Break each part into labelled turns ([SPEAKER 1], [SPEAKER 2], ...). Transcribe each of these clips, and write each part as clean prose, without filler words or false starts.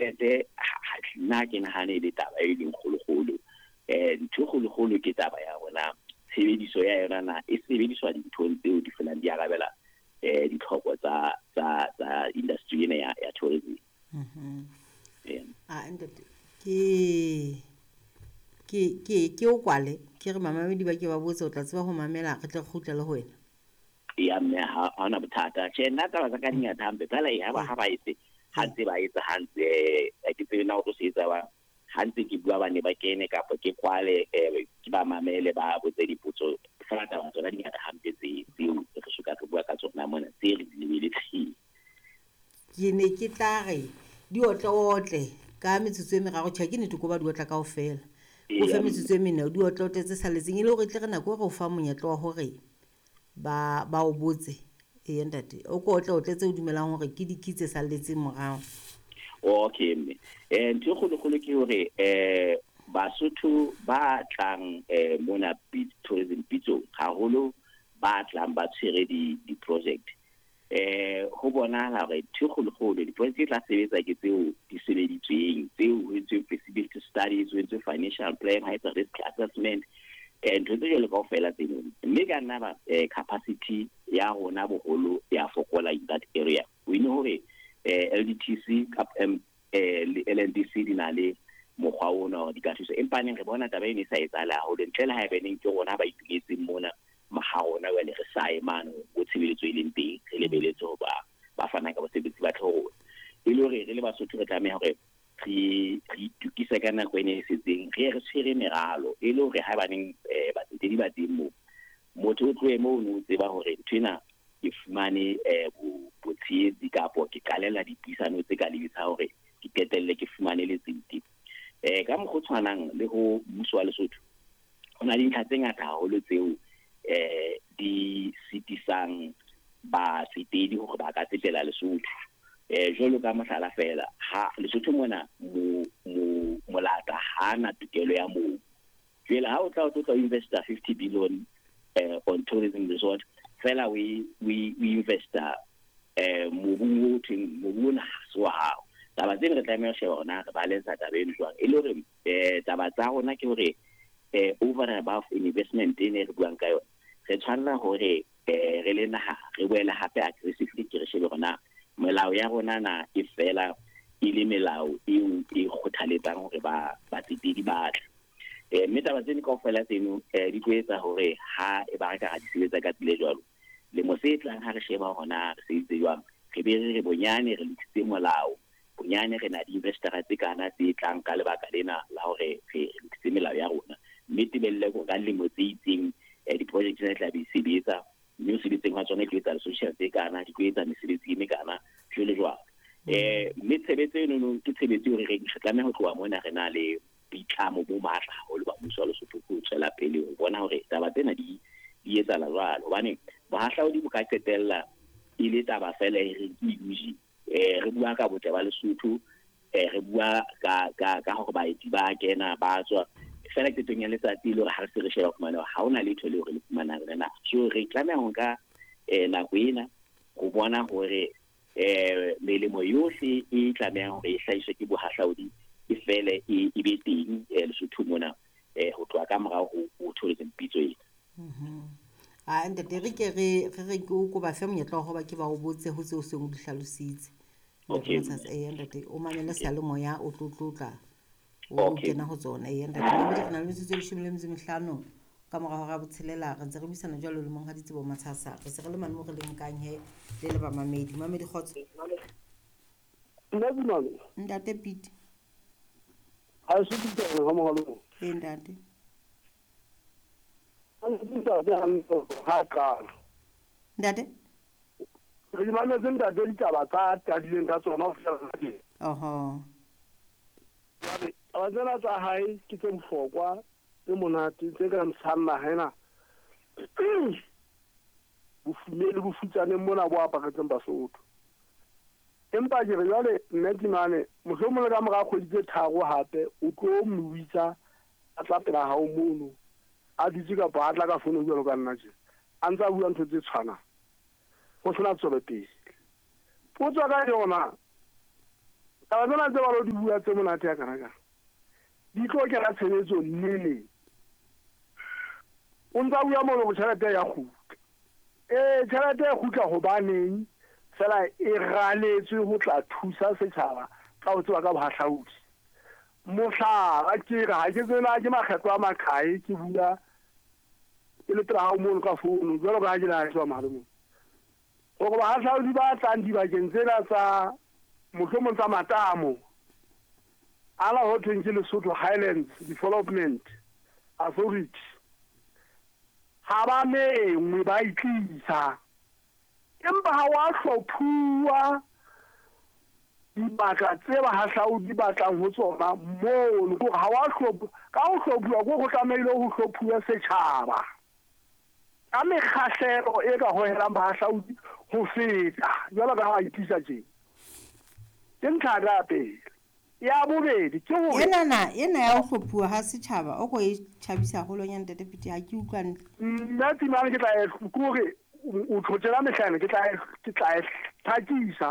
[SPEAKER 1] tjhelete nna ke nahane le taba e leng kgolo ntho kgolo ke taba ya rona tshebediso ya yona na e sebediswa dinthong tseo di felang di arabela ditlhoko tsa industry ena ya tourism.
[SPEAKER 2] Ke o kwale ke re mamamedi ba ke ba botse o tla tseba ho mamela re tle kgutla le ho wena
[SPEAKER 1] ya mme ha ona bothata tjhe nna taba tsa ka dingata hampe fela ha ba etse hantse ba etsa hantse ke tsebe na o tlo se etsa ba hantse ke bua bane ba kene kapa ke kwale ke ba mamele ba botse dipotso fela taba tsona dingata hampe tseo re soka re bua ka tsona mona tse re di lebeletse.
[SPEAKER 2] Ke ne ke tla re di otle ka metsotso e meraro tjha ke ne toko ba di otla kaofela o fe metsotso e mene di otle tse saletseng e le hore tle re nako re o fa monyetlo wa hore ba o botse ntate o ko otle tse o dumelang hore ke dikitse saletseng morao.
[SPEAKER 1] Okay mme ntho kgolo ke hore Basotho ba tlang mona tourism pitso haholo ba tlang ba tshwere di project ho bonahala hore ntho kgolo di-project tla sebetsa ke tseo di sebeditsweng tseo ho entswe feasibility studies ho entswe financial plan ha etsa risk assessment ntho tse jwalo kaofela tseno mme ka nna ba capacity ya rona boholo ya fokola in that area we know hore LDTC le LNDC di na le mokgwa ona di ka thusa empa neng re bona taba e ne sa etsala haholo ntle le haebe neng ke rona ba itumetseng mona maharona wa le re sa emano go tshebeletso e leng teng re lebeletse ho ba fana ka bosebetsi ba tlhoro e le hore re le Basotho re tlameha hore re itukise ka nako e ne e setseng re tshwere meralo e le hore ha ba neng batsetedi ba teng mo motho o tloe mo o tseba hore nthwena ke fumane botsheetsi kapo ke qalela dipuisano tse ka lebisa hore ke qetelle ke fumane letsiti ka mokgwa tshwanang le ho mmuso wa Lesotho ho na le dintlha tse ngata haholo tseo di sitisang ba tsetedi hore ba ka tsetela Lesotho jwalo ka mohlala fela ha Lesotho mona molata hana tokelo ya mobu jwale ha o tla investa 50 billion on tourism resort fela we investa mobu na so hao taba tsena re tlameha sheba hona re balensa taba e jwang e le hore taba tsa rona ke hore over and above investment ne re buang ka yona re tshwanela hore re le naha re boela hape aggressively ke re shebe hona melao ya rona na e fela ile melao e kgothaletsang hore ba tsetedi batla mme taba tsena kaofela tseno di tlo etsa hore ha e ba ka di sebetsa ka tsile jwalo le mo se tlang ha re sheba hona re se itse jwang re be re bonyane re lokise molao bonyane re na di investor tse kana tse tlang ka lebaka lena la hore re lokise melao ya rona mme tebelle go ka le mo tse itseng di-project tse tla di sebetsa mme se ditseng ha tsona ke etsa social tse kana di go etsa mesebetsi e kana jwale jwalo mme tshebetso eno ke tshebetso hore re tlameha ho tloha mona re na le boitlamo bo matla haholo ba mmuso wa Lesotho ho tswela pele ho bona hore taba tsena di etsala jwalo hobane bohahlaodi bo ka qetella e le taba fela re bua ka botle ba Lesotho re bua ka hore baeti ba kena ba tswa fela ke teng ya letsatsi le hore ha re se re sheba fumana ha ona letho le hore le fumana rena so re tlameha ho nka nako ena go bona hore melemo yohle e tlameha hore e hlahiswe ke bohahlaodi e fele e be teng Lesotho mona ho tloha ka morao ho tourism pitso ena
[SPEAKER 2] ntate re ke re go ba fe monyetla wa go ba ke ba o botse ho tse o seng o di hlalositse ntate o mamele sa le moya o tlotla o kena ho tsona ntate re na le metsotso e 15 ka morao ga botshelela re ntse re buisana jwalo le mong ha ditsebo matshasa re se re le mane mo re leng kang he le ba mamedi khotso ntate Pete
[SPEAKER 3] a se ditse ga mo galo
[SPEAKER 2] ntate ntate
[SPEAKER 3] re dimane tse ntate ditaba tsa tadileng ka tsona ho fela teng a tsena tsa hae ke tse bohlokwa tse monate tse ka ntshang nahena bofumedi bofutsaneng mona bo aparetseng Basotho empa ke re jwale nne ke nane mohlomong ka mora kgwedi tse tharo hape o tlo mmuisa a tla pela hao mono a ditse ka batla ka fono jwalo ka nna tje a ntse a bua ntho tse tshwanang go sena tswelopele potso ka yona taba tsena tse ba lo di bua tse monate ya kana kana di tlo kena tshebetso nene o ntsa bua mo go tšhelete ya kgutla tšhelete ya kgutla gobaneng fela e ganetswe go tla thusa setšhaba ka go tseba ka bohahlaodi mohlala ke ga ke tsena ke makgetlo a makae ke bula e le tla mo ka founu jalo ga ke la tswa mare mo go bahahlaodi ba tlang dibakeng tsena tsa mohlomong tsa matamo ala ho thweng ke Lesotho Highlands Development Authority ha ba mengwe ba itlisa empa ha wa hlophuwa dibaka tse bahahlaodi ba tlang ho tsona moo go ha wa hlophu ka ho hlophuwa go tlamehile ho hlophuwa setjhaba ka mekgahlelo e ka hohelang bahahlaodi ho feta jwalo ka ha itlisa tje ke ntlha pele ya bobedi ke ho
[SPEAKER 2] ena ya ho hlophuwa ha setjhaba o go e thabisa holonyana Ntate ha ke utlwane
[SPEAKER 3] nna timane ke tla kore o tlhotsela mehlane ke tla thakisa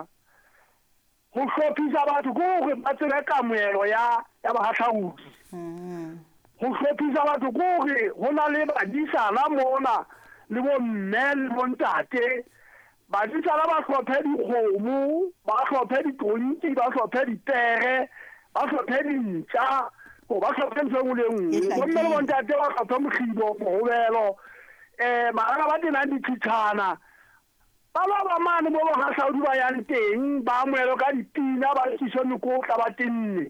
[SPEAKER 3] go hlophisa batho gore ba tsebe kamoelo ya bahahlaodi go hlophisa batho gore go na le badisana mona le bo mme le bo ntate badisana ba hlophe dikgomo ba hlophe ditonki ba hlophe dipere ba hlophe dintja ba hlophe ntho engwe le nngwe bomme le bontate ba hlophe mokgibo mohobelo maraka ba tenang ditshitshana ba ba mane mo bahahlaodi ba yang teng ba amoelo ka dipina ba tliso mekotla ba tenne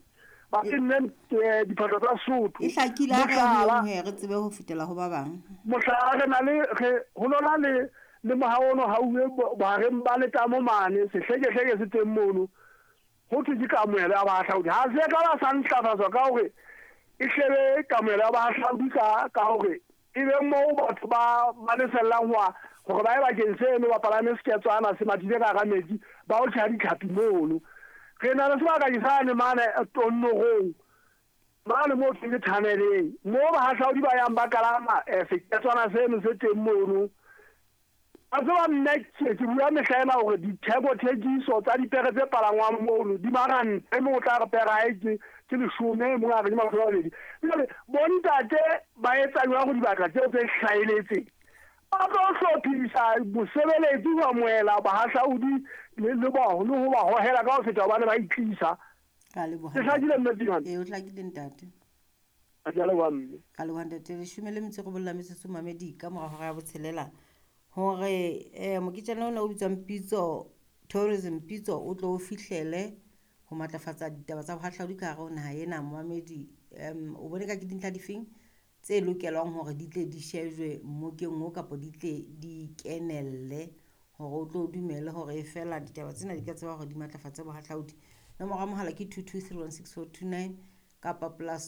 [SPEAKER 3] diphatlo tsa Sotho
[SPEAKER 2] e hlakile ha re tsebe ho fetela ho ba bang
[SPEAKER 3] mohlala ho lona le mohaono hauwe bareng ba letamo mane sehlekehleke se teng mono ho thwe ke kamoelo ya bahahlaodi ha se ka ba sa ntlafatswa ka hore e shebe kamoelo ya bahahlaodi ka hore e be moo batho ba lesellang gore ba e bakeng seno ba palame seketswana se matile ka ga metsi ba o tšha ditlhapi mono re na le sebaka ke sane mane tonnogong mane mo ke thaneleng mo bahahlaodi ba yang ba kalama seketswana seno se teng mono a tseba nne ke bua mehlaena gore ditheko thekiso tsa dipere tse palangwang mono di marante mo tla re pera ke lesome mo ga re di makgolo a mabedi jale bontate ba etsa jwang go dibaka tseo tse hlaeletseng ba tlo hlophisa mosebeletsi ho amohela bahahlaodi le ho ba hohela ka ho feta hobane ba itlisa ke hlakile nnete
[SPEAKER 2] o hlakile ntate
[SPEAKER 3] a jale wa mme
[SPEAKER 2] ka le Ntate le shumele metse go bolla metsotso mamedi ka morago ga botshelela hore moketjana ona o bitswang Pitso Tourism Pitso o tlo o fihlele ho matlafatsa ditaba tsa bohahlaodi ka hare ho naha ena moamedi o bone ka ke dintlha difeng tse lokelang hore di tle di shejwe mmokeng o kapo di tle di kenelle hore o tlo dumele hore e fela ditaba tsena di ka tseba hore di matlafatse bohahlaodi nomoro ya mohala ke 22316429 kapa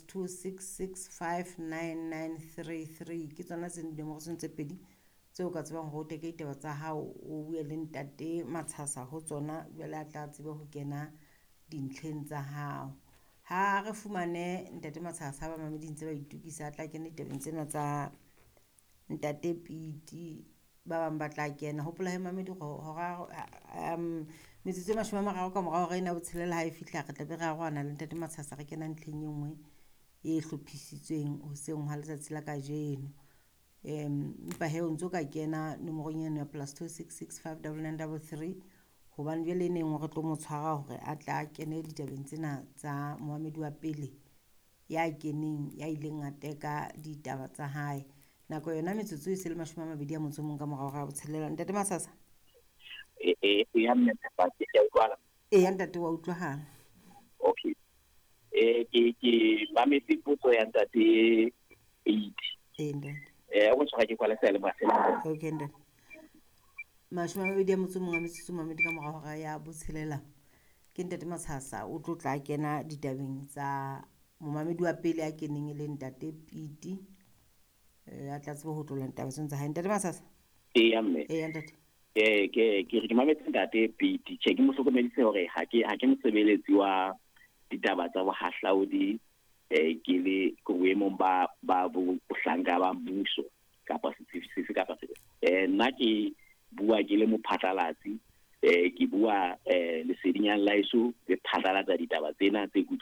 [SPEAKER 2] +2665993 ke tsona tse dimorosong tse pedi tseo ka tsebang hore o teke ditaba tsa hao o bue le Ntate Matshasa ho tsona jwale a tla tsebe ho kena dintlheng tsa hao ha re fumane Ntate Matshasa ba mamedi ntse ba itukisa tla kena ditabeng tsena tsa Ntate Piti ba bang ba tla kena hopola he mamedi hora metsotso e 30 ka morao re ena botshelela ha e fihla re tla be re agwana le Ntate Matshasa re kena ntlheng e nngwe e hlophisitsweng ho seng ha letsatsi la kajeno mpa he o ntso ka kena nomorong eno ya +2665993 hobane jwale neng re tlo mo tshwara hore a tla kene ditabeng tsena tsa mohamedi wa pele ya keneng ya ileng a teka ditaba tsa hae nako yona metsotso e se le 21 ka morao ga botshelela Ntate Matshasa
[SPEAKER 1] ya nnete ba ke ya utlwala
[SPEAKER 2] ya Ntate wa utlwahala
[SPEAKER 1] okay ke mametse potso ya Ntate 8
[SPEAKER 2] Ntate
[SPEAKER 1] go tshwara ke kwala sele masela
[SPEAKER 2] okay Ntate mamedi ka morao ga ya botshelela ke Ntate Matshasa o tlo tla kena ditabeng tsa momamedi wa pele a keneng e le Ntate Piti a tla tsebe ho tlola ditaba tsa hae Ntate Matshasa
[SPEAKER 1] ya mme
[SPEAKER 2] ya Ntate
[SPEAKER 1] ke re mametse Ntate Piti ke mo hlokomedise hore ha ke mosebeletsi wa ditaba tsa bohahlaodi ke le boemong ba bohlanka ba mmuso kapa sefe kapa sefe nna ke bua ke le mophatlalatsi ke bua lesedinyana la eso le phatlalatsa ditaba tsena tse